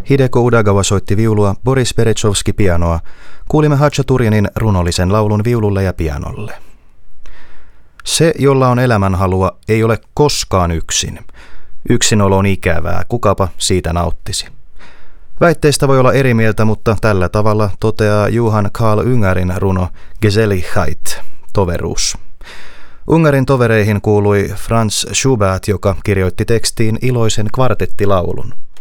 Hideko Udagawa soitti viulua, Boris Berezovski pianoa. Kuulimme Hatchaturjanin runollisen laulun viululle ja pianolle. Se, jolla on elämänhalua, ei ole koskaan yksin. Yksinolo on ikävää, kukapa siitä nauttisi. Väitteistä voi olla eri mieltä, mutta tällä tavalla toteaa Johann Karl Ungarin runo Geselligkeit, toveruus. Ungarin tovereihin kuului Franz Schubert, joka kirjoitti tekstiin iloisen kvartettilaulun.